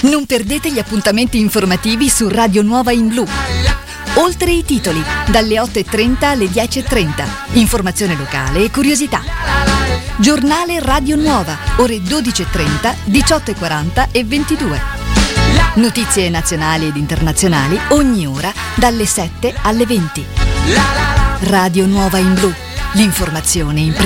Non perdete gli appuntamenti informativi su Radio Nuova in Blu. Oltre i titoli, dalle 8:30 alle 10:30. Informazione locale e curiosità. Giornale Radio Nuova, ore 12:30, 18:40 e 22. Notizie nazionali ed internazionali ogni ora dalle 7 alle 20. Radio Nuova in Blu, l'informazione in